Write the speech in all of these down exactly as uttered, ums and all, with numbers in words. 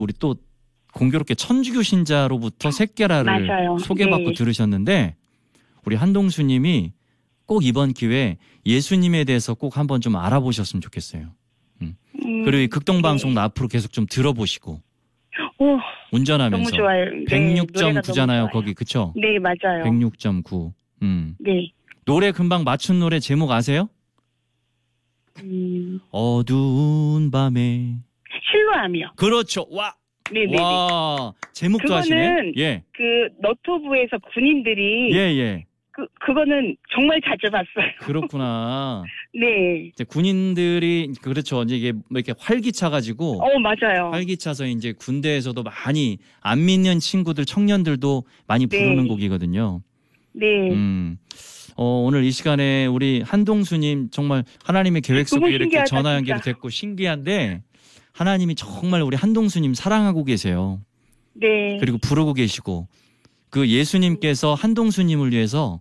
우리 또 공교롭게 천주교 신자로부터 새끼라를 맞아요. 소개받고 네. 들으셨는데 우리 한동수님이 꼭 이번 기회에 예수님에 대해서 꼭 한번 좀 알아보셨으면 좋겠어요. 음. 음, 그리고 이 극동방송도 네. 앞으로 계속 좀 들어보시고 오, 운전하면서 너무 좋아요. 네, 백육 점 노래가 구잖아요. 너무 좋아요. 거기 그쵸? 네, 맞아요. 백육 점 구. 음. 네. 노래 금방 맞춘 노래 제목 아세요? 음, 어두운 밤에. 실로암이요. 그렇죠. 와. 네네네. 와. 제목도 그거는 아시네. 예. 그 너튜브에서 군인들이 예, 예. 그 그거는 정말 자주 봤어요. 그렇구나. 네. 이제 군인들이 그렇죠. 이제 이게 뭐 이렇게 활기차 가지고 어, 맞아요. 활기차서 이제 군대에서도 많이 안 믿는 친구들, 청년들도 많이 부르는 네. 곡이거든요. 네. 음. 어, 오늘 이 시간에 우리 한동수님 정말 하나님의 계획 속에 너무 이렇게 신기하다, 전화 연결이 진짜. 됐고 신기한데 하나님이 정말 우리 한동수님 사랑하고 계세요. 네. 그리고 부르고 계시고 그 예수님께서 한동수님을 위해서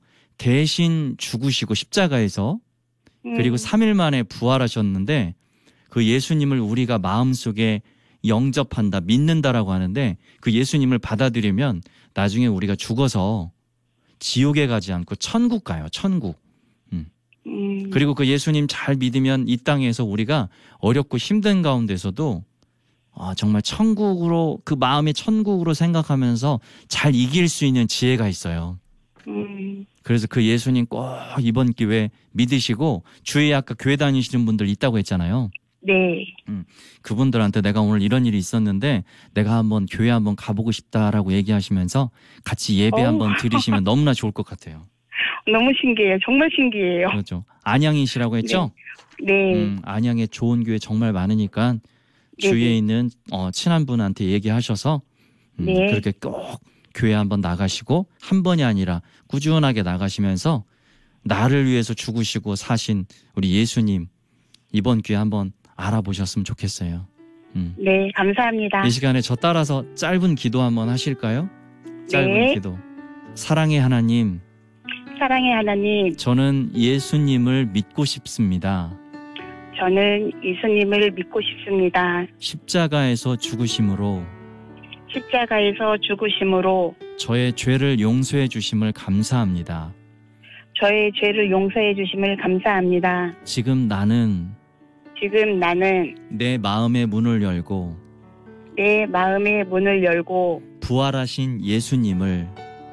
대신 죽으시고 십자가에서 그리고 음, 삼 일 만에 부활하셨는데 그 예수님을 우리가 마음속에 영접한다, 믿는다라고 하는데 그 예수님을 받아들이면 나중에 우리가 죽어서 지옥에 가지 않고 천국 가요. 천국. 음. 음, 그리고 그 예수님 잘 믿으면 이 땅에서 우리가 어렵고 힘든 가운데서도 아, 정말 천국으로 그 마음의 천국으로 생각하면서 잘 이길 수 있는 지혜가 있어요. 음, 그래서 그 예수님 꼭 이번 기회에 믿으시고 주위에 아까 교회 다니시는 분들 있다고 했잖아요. 네. 음, 그분들한테 내가 오늘 이런 일이 있었는데 내가 한번 교회 한번 가보고 싶다라고 얘기하시면서 같이 예배 어우. 한번 드리시면 너무나 좋을 것 같아요. 너무 신기해요. 정말 신기해요. 그렇죠. 안양이시라고 했죠? 네. 음, 안양에 좋은 교회 정말 많으니까 주위에 네네. 있는 어, 친한 분한테 얘기하셔서 음, 네. 그렇게 꼭 교회 한번 나가시고 한 번이 아니라 꾸준하게 나가시면서 나를 위해서 죽으시고 사신 우리 예수님 이번 기회에 한번 알아보셨으면 좋겠어요. 음. 네, 감사합니다. 이 시간에 저 따라서 짧은 기도 한번 하실까요? 짧은 네. 기도. 사랑의 하나님, 사랑의 하나님, 저는 예수님을 믿고 싶습니다. 저는 예수님을 믿고 싶습니다. 십자가에서 죽으심으로 십자가에서 죽으심으로 저의 죄를 용서해 주심을 감사합니다. 저의 죄를 용서해 주심을 감사합니다. 지금 나는 지금 나는 내 마음의 문을 열고 내 마음의 문을 열고 부활하신 예수님을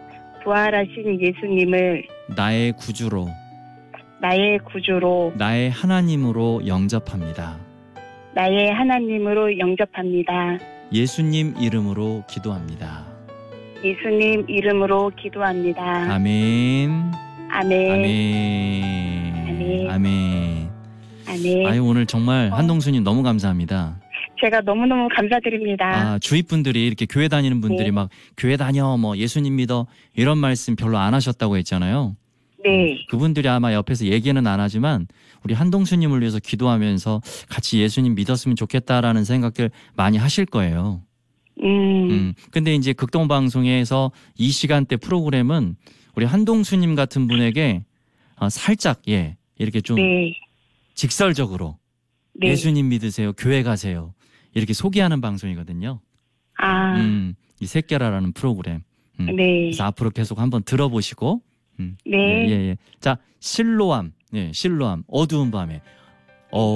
부활하신 예수님을 나의 구주로 나의 구주로 나의 하나님으로 영접합니다. 나의 하나님으로 영접합니다. 예수님 이름으로 기도합니다. 예수님 이름으로 기도합니다. 아멘. 아멘. 아멘. 아멘. 아멘. 아멘. 아유 오늘 정말 어. 한동수님 너무 감사합니다. 제가 너무너무 감사드립니다. 아, 주위 분들이 이렇게 교회 다니는 분들이 네. 막 교회 다녀 뭐 예수님 믿어 이런 말씀 별로 안 하셨다고 했잖아요. 네. 그분들이 아마 옆에서 얘기는 안 하지만 우리 한동수님을 위해서 기도하면서 같이 예수님 믿었으면 좋겠다라는 생각들 많이 하실 거예요. 음, 음. 근데 이제 극동방송에서 이 시간대 프로그램은 우리 한동수님 같은 분에게 어, 살짝 예 이렇게 좀 네. 직설적으로 네. 예수님 믿으세요, 교회 가세요 이렇게 소개하는 방송이거든요. 아, 음, 이 새끼라라는 프로그램. 음. 네. 그래서 앞으로 계속 한번 들어보시고. 음. 네. 예, 예, 예. 자, 실로암. 예, 실로암. 어두운 밤에.